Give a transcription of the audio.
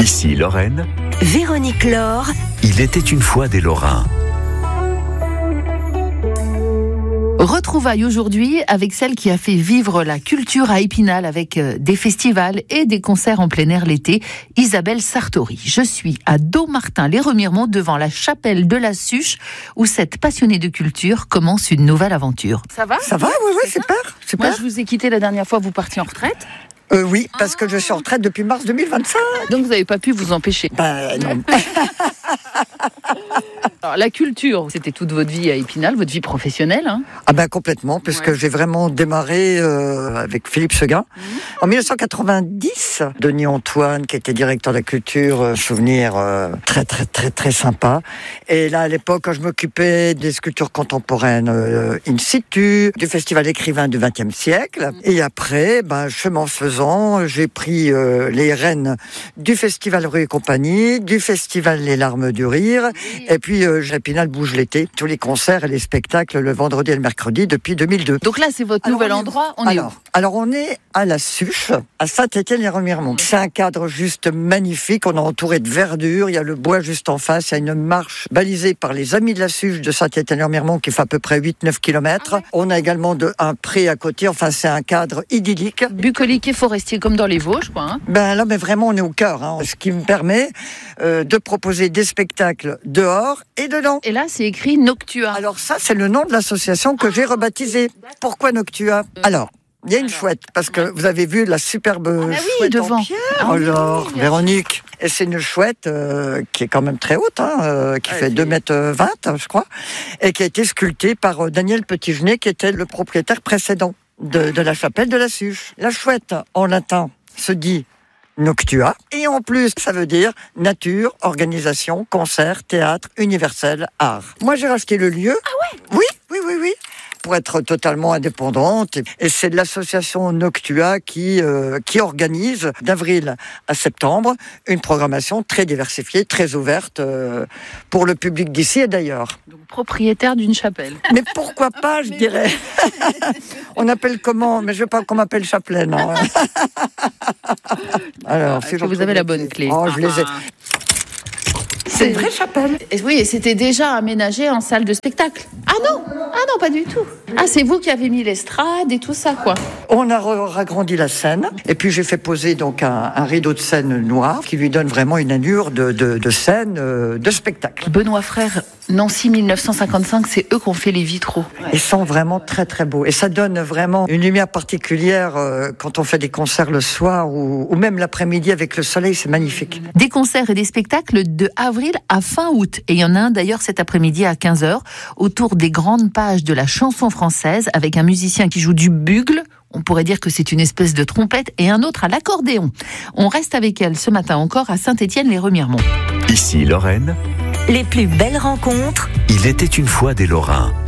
Ici Lorraine. Véronique Laure. Il était une fois des Lorrains. Retrouvailles aujourd'hui avec celle qui a fait vivre la culture à Épinal avec des festivals et des concerts en plein air l'été, Isabelle Sartori. Je suis à Dommartin-les-Remiremont devant la chapelle de la Suche où cette passionnée de culture commence une nouvelle aventure. Ça va ? Ça va, oui, super. Moi, je vous ai quitté la dernière fois, vous partiez en retraite ? Oui, parce que je suis en retraite depuis mars 2025. Donc vous n'avez pas pu vous empêcher. Non. Alors, la culture, c'était toute votre vie à Épinal, votre vie professionnelle, hein ? Ah ben complètement, puisque j'ai vraiment démarré avec Philippe Seguin. En 1990, Denis Antoine, qui était directeur de la culture, souvenir très sympa. Et là, à l'époque, je m'occupais des sculptures contemporaines in situ, du festival écrivain du XXe siècle. Et après, chemin faisant, j'ai pris les rênes du festival Rue et Compagnie, du festival Les Larmes du Rire, et puis Épinal bouge l'été, tous les concerts et les spectacles le vendredi et le mercredi depuis 2002. Donc là, c'est votre nouvel endroit, Alors, on est à la Suche, à Saint-Étienne-les-Remiremont. C'est un cadre juste magnifique, on est entouré de verdure, il y a le bois juste en face, il y a une marche balisée par les Amis de la Suche de Saint-Étienne-les-Remiremont qui fait à peu près 8-9 km. On a également un pré à côté, enfin c'est un cadre idyllique. Bucolique et forestier comme dans les Vosges, quoi. Là, mais vraiment, on est au cœur, ce qui me permet de proposer des spectacles dehors et dedans. Et là, c'est écrit Noctua. Alors ça, c'est le nom de l'association que j'ai rebaptisée. Pourquoi Noctua ? Alors, il y a une chouette, parce que vous avez vu la superbe chouette devant. En pierre. Véronique. Et c'est une chouette qui est quand même très haute, qui fait 2,20 m, je crois, et qui a été sculptée par Daniel Petitgenet, qui était le propriétaire précédent de la chapelle de la Suche. La chouette, en latin, se dit Noctua, et en plus, ça veut dire nature, organisation, concert, théâtre, universel, art. Moi, j'ai racheté le lieu. Ah ouais ? Oui. Pour être totalement indépendante. Et c'est l'association Noctua qui organise d'avril à septembre une programmation très diversifiée, très ouverte pour le public d'ici et d'ailleurs. Donc propriétaire d'une chapelle. Mais pourquoi pas, je dirais. On appelle comment ? Mais je veux pas qu'on m'appelle Chapelaine. Hein. Alors, si vous avez la bonne clé. Oh, je les ai. C'est une vraie chapelle. Et oui, et c'était déjà aménagé en salle de spectacle. Ah non, pas du tout. Ah, c'est vous qui avez mis l'estrade et tout ça, quoi. On a ragrandi la scène, et puis j'ai fait poser donc un rideau de scène noir qui lui donne vraiment une allure de scène, de spectacle. Benoît Frères, Nancy 1955, c'est eux qui ont fait les vitraux. Ils sont vraiment très beaux. Et ça donne vraiment une lumière particulière quand on fait des concerts le soir ou même l'après-midi avec le soleil, c'est magnifique. Des concerts et des spectacles de avril à fin août. Et il y en a un d'ailleurs cet après-midi à 15h, autour des grandes pages de la chanson française, avec un musicien qui joue du bugle. On pourrait dire que c'est une espèce de trompette, et un autre à l'accordéon. On reste avec elle ce matin encore à Saint-Étienne-les-Remiremont. Ici Lorraine. Les plus belles rencontres. Il était une fois des Lorrains.